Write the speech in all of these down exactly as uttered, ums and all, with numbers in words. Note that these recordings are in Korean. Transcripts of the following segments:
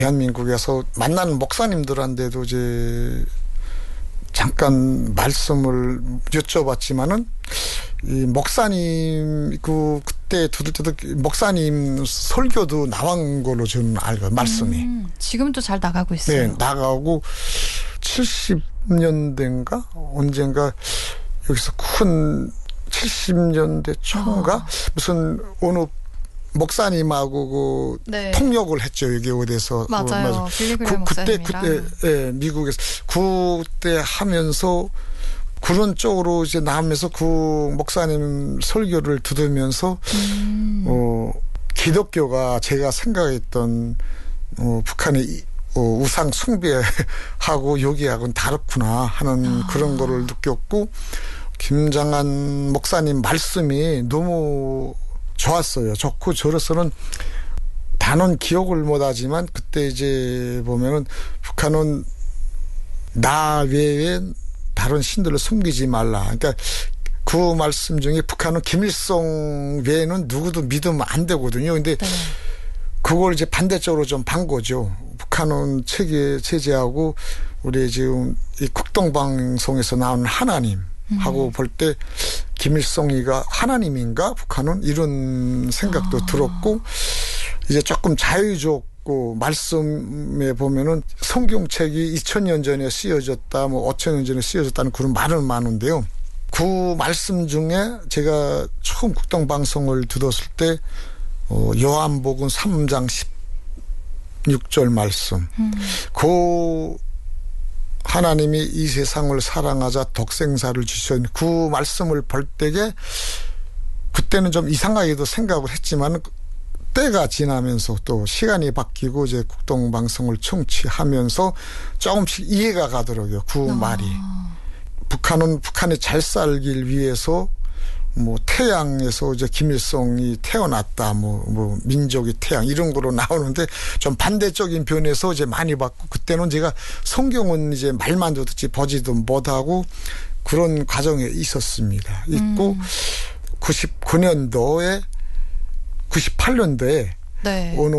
대한민국에서 만나는 목사님들한테도 이제 잠깐 말씀을 여쭤봤지만은 이 목사님 그 그때 두들두들 목사님 설교도 나온 걸로 저는 알고 말씀이 음, 지금도 잘 나가고 있어요. 네, 나가고 칠십 년대인가 언젠가 여기서 큰 칠십 년대 초인가 어. 무슨 어느 목사님하고 그 네. 통역을 했죠. 여기 어디서. 맞아요. 빌리그레 목사님이랑. 그때 그때 예, 미국에서 그때 하면서 그런 쪽으로 이제 나오면서 그 목사님 설교를 들으면서 음. 어 기독교가 제가 생각했던 어 북한의 어, 우상 숭배하고 여기하고는 다르구나 하는 아. 그런 거를 느꼈고 김장한 목사님 말씀이 너무 좋았어요. 좋고 저로서는 단원 기억을 못하지만 그때 이제 보면은 북한은 나 외에 다른 신들을 섬기지 말라. 그러니까 그 말씀 중에 북한은 김일성 외에는 누구도 믿으면 안 되거든요. 근데 네. 그걸 이제 반대쪽으로 좀 반 거죠. 북한은 체계 체제하고 우리 지금 이 국동방송에서 나오는 하나님 하고 음. 볼 때 김일성이가 하나님인가 북한은 이런 생각도 아. 들었고 이제 조금 자유롭고 말씀에 보면은 성경책이 이천 년 전에 쓰여졌다 뭐 오천 년 전에 쓰여졌다는 그런 말은 많은데요. 그 말씀 중에 제가 처음 국동방송을 들었을 때 어, 요한복음 삼 장 십육 절 말씀 음. 그 하나님이 이 세상을 사랑하자 독생자를 주신 그 말씀을 볼 때에 그때는 좀 이상하게도 생각을 했지만 때가 지나면서 또 시간이 바뀌고 이제 국동방송을 청취하면서 조금씩 이해가 가더라고요. 그 아. 말이. 북한은 북한이 잘 살길 위해서 뭐 태양에서 이제 김일성이 태어났다 뭐, 뭐 민족의 태양 이런 거로 나오는데 좀 반대적인 변에서 이제 많이 봤고 그때는 제가 성경은 이제 말만 듣지 보지도 못하고 그런 과정에 있었습니다. 있고 음. 구십구 년도에 구십팔 년도에 네. 어느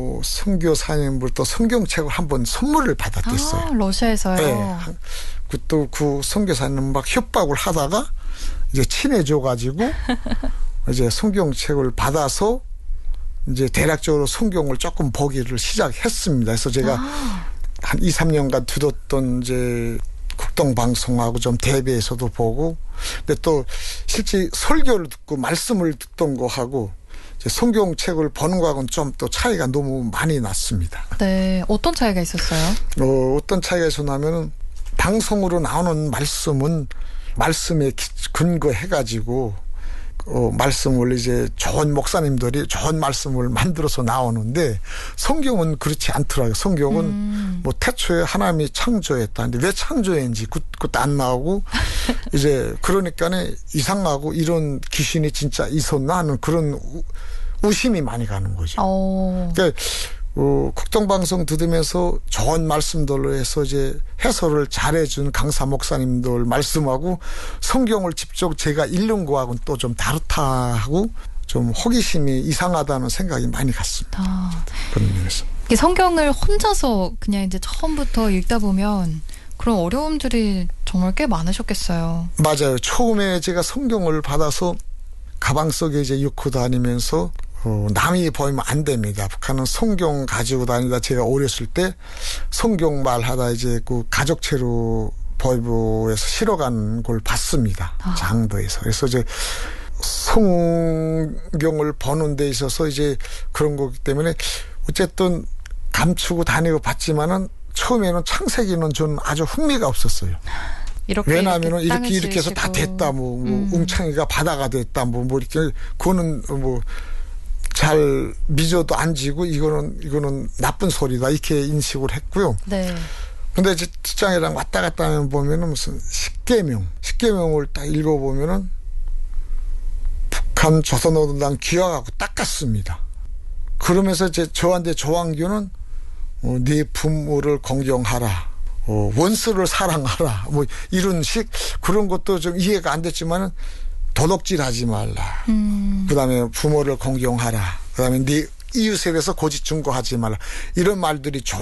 선교사님부터 성경책을 한번 선물을 받았댔어요. 아, 러시아에서요? 네. 또 그 선교사님 막 협박을 하다가 이제 친해져가지고 이제 성경책을 받아서 이제 대략적으로 성경을 조금 보기를 시작했습니다. 그래서 제가 아. 한 이, 삼 년간 들었던 이제 국동방송하고 좀 대비해서도 보고 근데 또 실제 설교를 듣고 말씀을 듣던 거하고 이제 성경책을 보는 거하고는 좀 또 차이가 너무 많이 났습니다. 네. 어떤 차이가 있었어요? 어, 어떤 차이가 있었냐면은 방송으로 나오는 말씀은 말씀에 근거해가지고, 어, 말씀을 이제 좋은 목사님들이 좋은 말씀을 만들어서 나오는데, 성경은 그렇지 않더라고요. 성경은 음. 뭐 태초에 하나님이 창조했다는데 왜 창조했는지 그것도 안 나오고, 이제 그러니까는 이상하고 이런 귀신이 진짜 있었나 하는 그런 우, 의심이 많이 가는 거죠. 오. 그러니까 어, 국동방송 들으면서 좋은 말씀들로 해서 이제 해설을 잘해준 강사 목사님들 말씀하고 성경을 직접 제가 읽는 거하고는 또 좀 다르다 하고 좀 호기심이 이상하다는 생각이 많이 갔습니다. 아. 그런 면에서. 성경을 혼자서 그냥 이제 처음부터 읽다 보면 그런 어려움들이 정말 꽤 많으셨겠어요. 맞아요. 처음에 제가 성경을 받아서 가방 속에 이제 넣고 다니면서 어, 남이 보이면 안 됩니다. 북한은 성경 가지고 다니다 제가 어렸을 때 성경 말하다 이제 그 가족체로 보이부에서 실어간 걸 봤습니다. 아. 장도에서. 그래서 이제 성경을 보는 데 있어서 이제 그런 거기 때문에 어쨌든 감추고 다니고 봤지만은 처음에는 창세기는 좀 아주 흥미가 없었어요. 이렇게, 왜냐하면은 이렇게, 이렇게 이렇게 해서 다 됐다. 뭐, 뭐 음. 웅창이가 바다가 됐다. 뭐, 뭐 이렇게 그거는 뭐 잘 미저도 안 지고 이거는 이거는 나쁜 소리다 이렇게 인식을 했고요. 네. 근데 이제 직장이랑 왔다 갔다 하면 보면은 무슨 십계명, 십계명을 딱 읽어보면은 북한 조선노동당 귀화하고 딱 같습니다. 그러면서 이제 저한테 조항규는 어, 네 부모를 공경하라. 어, 원수를 사랑하라. 뭐 이런 식 그런 것도 좀 이해가 안 됐지만은 도둑질하지 말라. 음. 그다음에 부모를 공경하라. 그다음에 네 이웃에 대해서 고집중고하지 말라. 이런 말들이